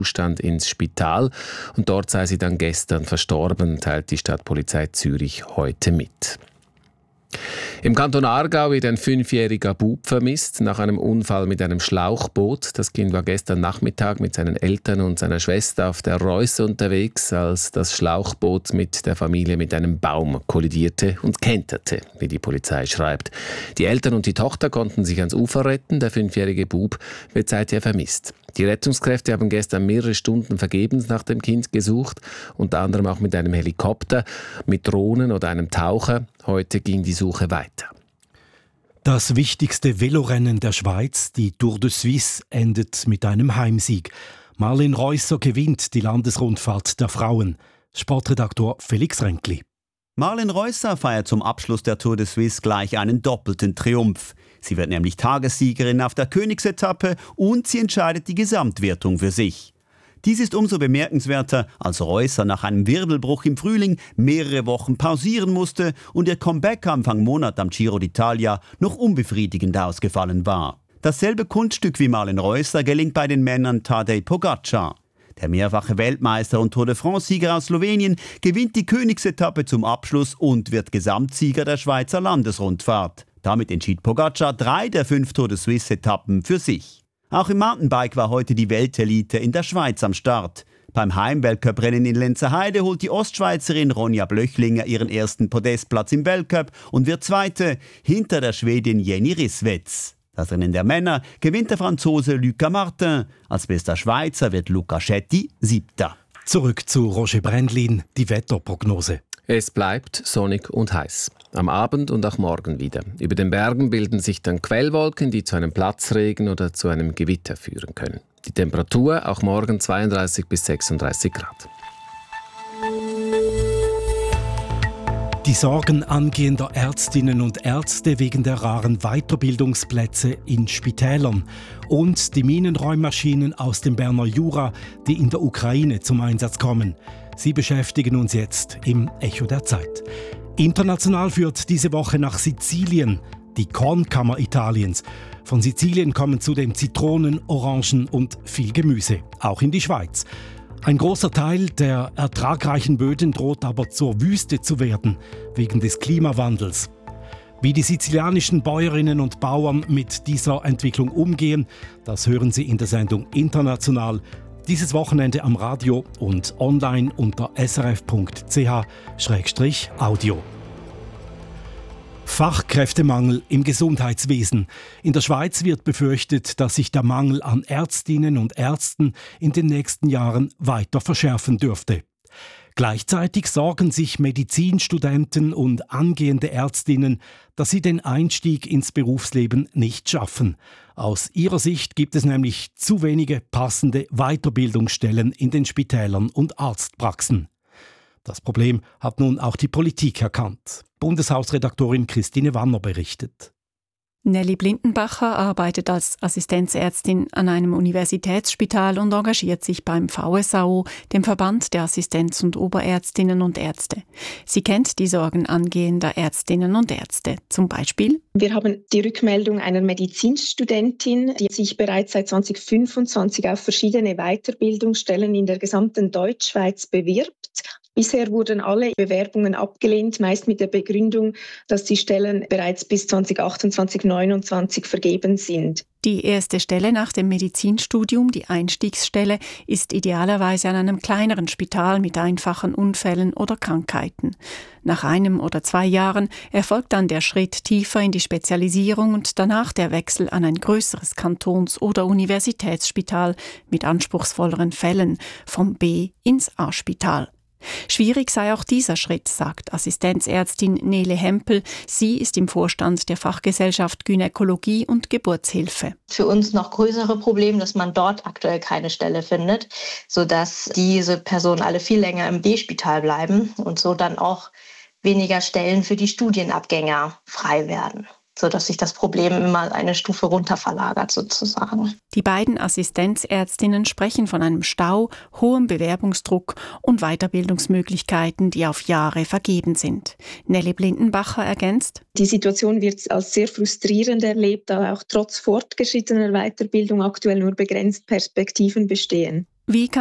Zustand ins Spital und dort sei sie dann gestern verstorben, teilt die Stadtpolizei Zürich heute mit. Im Kanton Aargau wird ein 5-jähriger Bub vermisst nach einem Unfall mit einem Schlauchboot. Das Kind war gestern Nachmittag mit seinen Eltern und seiner Schwester auf der Reuss unterwegs, als das Schlauchboot mit der Familie mit einem Baum kollidierte und kenterte, wie die Polizei schreibt. Die Eltern und die Tochter konnten sich ans Ufer retten. Der 5-jährige Bub wird seither vermisst. Die Rettungskräfte haben gestern mehrere Stunden vergebens nach dem Kind gesucht, unter anderem auch mit einem Helikopter, mit Drohnen oder einem Taucher. Heute ging die Suche weiter. Das wichtigste Velorennen der Schweiz, die Tour de Suisse, endet mit einem Heimsieg. Marlene Reusser gewinnt die Landesrundfahrt der Frauen. Sportredaktor Felix Ränkli. Marlene Reusser feiert zum Abschluss der Tour de Suisse gleich einen doppelten Triumph. Sie wird nämlich Tagessiegerin auf der Königsetappe und sie entscheidet die Gesamtwertung für sich. Dies ist umso bemerkenswerter, als Reusser nach einem Wirbelbruch im Frühling mehrere Wochen pausieren musste und ihr Comeback Anfang Monat am Giro d'Italia noch unbefriedigend ausgefallen war. Dasselbe Kunststück wie Marlene Reusser gelingt bei den Männern Tadej Pogačar. Der mehrfache Weltmeister und Tour de France-Sieger aus Slowenien gewinnt die Königsetappe zum Abschluss und wird Gesamtsieger der Schweizer Landesrundfahrt. Damit entschied Pogačar 3 der 5 Tour de Suisse-Etappen für sich. Auch im Mountainbike war heute die Weltelite in der Schweiz am Start. Beim Heimweltcuprennen in Lenzerheide holt die Ostschweizerin Ronja Blöchlinger ihren ersten Podestplatz im Weltcup und wird Zweite hinter der Schwedin Jenny Rissveds. Das Rennen der Männer gewinnt der Franzose Lucas Martin. Als bester Schweizer wird Luca Schetti 7. Zurück zu Roger Brändlin, die Wetterprognose. Es bleibt sonnig und heiß. Am Abend und auch morgen wieder. Über den Bergen bilden sich dann Quellwolken, die zu einem Platzregen oder zu einem Gewitter führen können. Die Temperatur auch morgen 32 bis 36 Grad. Die Sorgen angehender Ärztinnen und Ärzte wegen der raren Weiterbildungsplätze in Spitälern und die Minenräummaschinen aus dem Berner Jura, die in der Ukraine zum Einsatz kommen. Sie beschäftigen uns jetzt im Echo der Zeit. International führt diese Woche nach Sizilien, die Kornkammer Italiens. Von Sizilien kommen zudem Zitronen, Orangen und viel Gemüse, auch in die Schweiz. Ein großer Teil der ertragreichen Böden droht aber zur Wüste zu werden, wegen des Klimawandels. Wie die sizilianischen Bäuerinnen und Bauern mit dieser Entwicklung umgehen, das hören Sie in der Sendung International. Dieses Wochenende am Radio und online unter srf.ch/audio. Fachkräftemangel im Gesundheitswesen. In der Schweiz wird befürchtet, dass sich der Mangel an Ärztinnen und Ärzten in den nächsten Jahren weiter verschärfen dürfte. Gleichzeitig sorgen sich Medizinstudenten und angehende Ärztinnen, dass sie den Einstieg ins Berufsleben nicht schaffen. Aus ihrer Sicht gibt es nämlich zu wenige passende Weiterbildungsstellen in den Spitälern und Arztpraxen. Das Problem hat nun auch die Politik erkannt. Bundeshausredaktorin Christine Wanner berichtet. Nelly Blindenbacher arbeitet als Assistenzärztin an einem Universitätsspital und engagiert sich beim VSAO, dem Verband der Assistenz- und Oberärztinnen und Ärzte. Sie kennt die Sorgen angehender Ärztinnen und Ärzte. Zum Beispiel: Wir haben die Rückmeldung einer Medizinstudentin, die sich bereits seit 2025 auf verschiedene Weiterbildungsstellen in der gesamten Deutschschweiz bewirbt. Bisher wurden alle Bewerbungen abgelehnt, meist mit der Begründung, dass die Stellen bereits bis 2028/29 vergeben sind. Die erste Stelle nach dem Medizinstudium, die Einstiegsstelle, ist idealerweise an einem kleineren Spital mit einfachen Unfällen oder Krankheiten. Nach 1 oder 2 Jahren erfolgt dann der Schritt tiefer in die Spezialisierung und danach der Wechsel an ein größeres Kantons- oder Universitätsspital mit anspruchsvolleren Fällen, vom B- ins A-Spital. Schwierig sei auch dieser Schritt, sagt Assistenzärztin Nele Hempel. Sie ist im Vorstand der Fachgesellschaft Gynäkologie und Geburtshilfe. Für uns noch größere Problem, dass man dort aktuell keine Stelle findet, sodass diese Personen alle viel länger im B-Spital bleiben und so dann auch weniger Stellen für die Studienabgänger frei werden, sodass sich das Problem immer eine Stufe runter verlagert sozusagen. Die beiden Assistenzärztinnen sprechen von einem Stau, hohem Bewerbungsdruck und Weiterbildungsmöglichkeiten, die auf Jahre vergeben sind. Nelly Blindenbacher ergänzt: Die Situation wird als sehr frustrierend erlebt, da auch trotz fortgeschrittener Weiterbildung aktuell nur begrenzt Perspektiven bestehen. Wie